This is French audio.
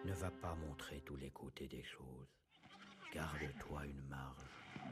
Ne va pas montrer tous les côtés des choses. Garde-toi une marge.